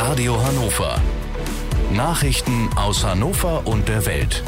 Radio Hannover. Nachrichten aus Hannover und der Welt.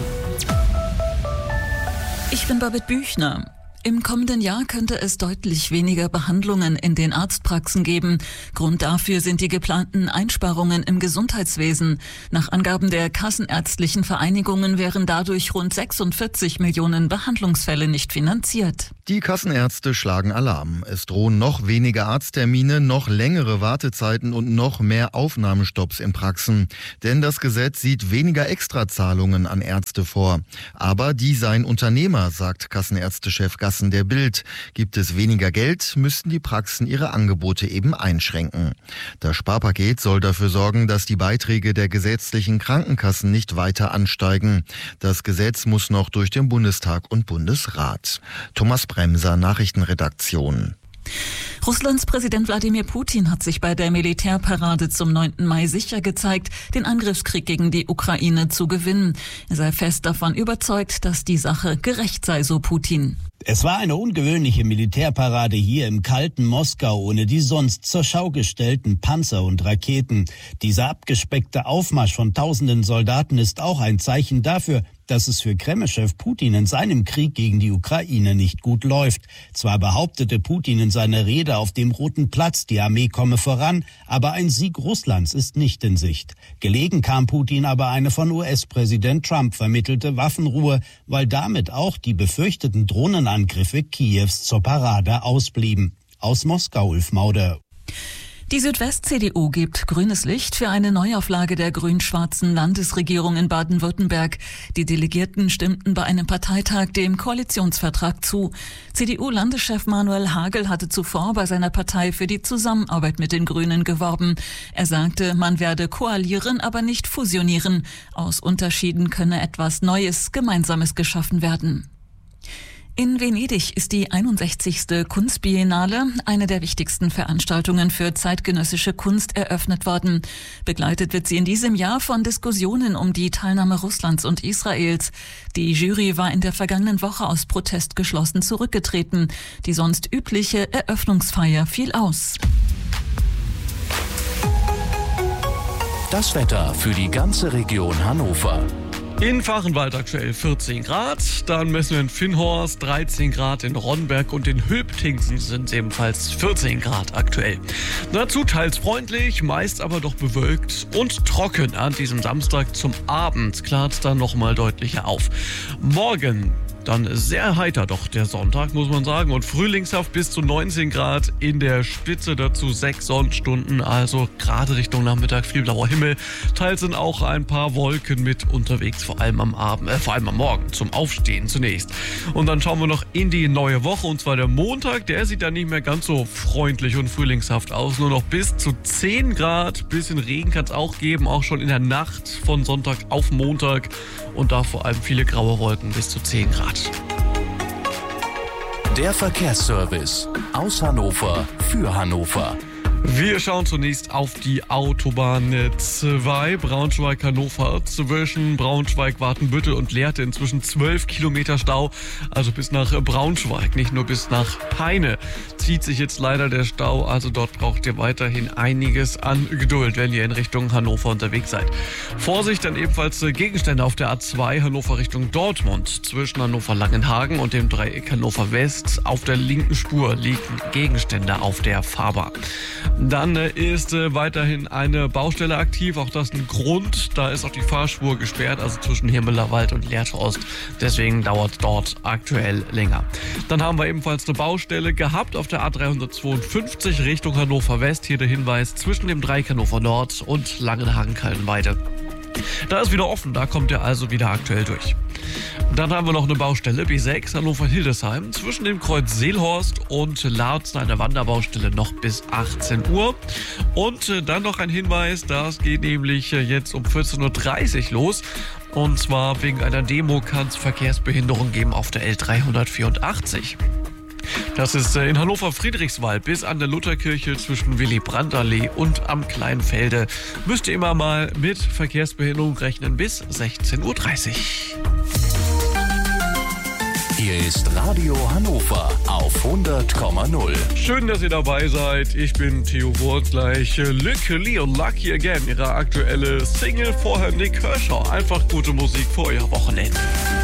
Ich bin Babette Büchner. Im kommenden Jahr könnte es deutlich weniger Behandlungen in den Arztpraxen geben. Grund dafür sind die geplanten Einsparungen im Gesundheitswesen. Nach Angaben der kassenärztlichen Vereinigungen wären dadurch rund 46 Millionen Behandlungsfälle nicht finanziert. Die Kassenärzte schlagen Alarm. Es drohen noch weniger Arzttermine, noch längere Wartezeiten und noch mehr Aufnahmestopps in Praxen. Denn das Gesetz sieht weniger Extrazahlungen an Ärzte vor. Aber die seien Unternehmer, sagt Kassenärztechef Gassen der Bild. Gibt es weniger Geld, müssten die Praxen ihre Angebote eben einschränken. Das Sparpaket soll dafür sorgen, dass die Beiträge der gesetzlichen Krankenkassen nicht weiter ansteigen. Das Gesetz muss noch durch den Bundestag und Bundesrat. Thomas Bremser, Nachrichtenredaktion. Russlands Präsident Wladimir Putin hat sich bei der Militärparade zum 9. Mai sicher gezeigt, den Angriffskrieg gegen die Ukraine zu gewinnen. Er sei fest davon überzeugt, dass die Sache gerecht sei, so Putin. Es war eine ungewöhnliche Militärparade hier im kalten Moskau ohne die sonst zur Schau gestellten Panzer und Raketen. Dieser abgespeckte Aufmarsch von tausenden Soldaten ist auch ein Zeichen dafür, dass es für Kreml-Chef Putin in seinem Krieg gegen die Ukraine nicht gut läuft. Zwar behauptete Putin in seiner Rede auf dem Roten Platz, die Armee komme voran, aber ein Sieg Russlands ist nicht in Sicht. Gelegen kam Putin aber eine von US-Präsident Trump vermittelte Waffenruhe, weil damit auch die befürchteten Drohnenangriffe Kiews zur Parade ausblieben. Aus Moskau, Ulf Mauder. Die Südwest-CDU gibt grünes Licht für eine Neuauflage der grün-schwarzen Landesregierung in Baden-Württemberg. Die Delegierten stimmten bei einem Parteitag dem Koalitionsvertrag zu. CDU-Landeschef Manuel Hagel hatte zuvor bei seiner Partei für die Zusammenarbeit mit den Grünen geworben. Er sagte, man werde koalieren, aber nicht fusionieren. Aus Unterschieden könne etwas Neues, Gemeinsames geschaffen werden. In Venedig ist die 61. Kunstbiennale, eine der wichtigsten Veranstaltungen für zeitgenössische Kunst, eröffnet worden. Begleitet wird sie in diesem Jahr von Diskussionen um die Teilnahme Russlands und Israels. Die Jury war in der vergangenen Woche aus Protest geschlossen zurückgetreten. Die sonst übliche Eröffnungsfeier fiel aus. Das Wetter für die ganze Region Hannover. In Fachenwald aktuell 14 Grad, dann messen wir in Finnhorst 13 Grad, in Ronnberg und in Hülptingsen sind ebenfalls 14 Grad aktuell. Dazu teils freundlich, meist aber doch bewölkt und trocken. An diesem Samstag zum Abend klart es dann nochmal deutlicher auf. Morgen dann sehr heiter doch der Sonntag, muss man sagen. Und frühlingshaft bis zu 19 Grad in der Spitze, dazu 6 Sonnenstunden. Also gerade Richtung Nachmittag viel blauer Himmel. Teils sind auch ein paar Wolken mit unterwegs, vor allem am Morgen zum Aufstehen zunächst. Und dann schauen wir noch in die neue Woche. Und zwar der Montag, der sieht dann nicht mehr ganz so freundlich und frühlingshaft aus. Nur noch bis zu 10 Grad. Bisschen Regen kann es auch geben, auch schon in der Nacht von Sonntag auf Montag. Und da vor allem viele graue Wolken bis zu 10 Grad. Der Verkehrsservice aus Hannover für Hannover. Wir schauen zunächst auf die Autobahn 2, Braunschweig-Hannover zwischen Braunschweig-Wartenbüttel und Lehrte inzwischen 12 Kilometer Stau, also bis nach Braunschweig, nicht nur bis nach Peine. Zieht sich jetzt leider der Stau, also dort braucht ihr weiterhin einiges an Geduld, wenn ihr in Richtung Hannover unterwegs seid. Vorsicht, dann ebenfalls Gegenstände auf der A2 Hannover Richtung Dortmund. Zwischen Hannover-Langenhagen und dem Dreieck Hannover West auf der linken Spur liegen Gegenstände auf der Fahrbahn. Dann ist weiterhin eine Baustelle aktiv, auch das ein Grund. Da ist auch die Fahrspur gesperrt, also zwischen Hirmelerwald und Lehrte Ost. Deswegen dauert dort aktuell länger. Dann haben wir ebenfalls eine Baustelle gehabt auf der A352 Richtung Hannover West. Hier der Hinweis zwischen dem Dreieck Hannover Nord und Langenhagen-Kaltenweide. Da ist wieder offen, da kommt er also wieder aktuell durch. Dann haben wir noch eine Baustelle, B6 Hannover-Hildesheim, zwischen dem Kreuz Seelhorst und Laatzen, eine Wanderbaustelle noch bis 18 Uhr. Und dann noch ein Hinweis, das geht nämlich jetzt um 14.30 Uhr los. Und zwar wegen einer Demo kann es Verkehrsbehinderung geben auf der L384. Das ist in Hannover-Friedrichswald bis an der Lutherkirche zwischen Willy-Brandt-Allee und am Kleinfelde. Müsst ihr immer mal mit Verkehrsbehinderung rechnen bis 16.30 Uhr. Hier ist Radio Hannover auf 100,0. Schön, dass ihr dabei seid. Ich bin Theo Wurtgleich. Luckily und Lucky Again, ihre aktuelle Single, vorher Nick Kershaw. Einfach gute Musik für euer Wochenende.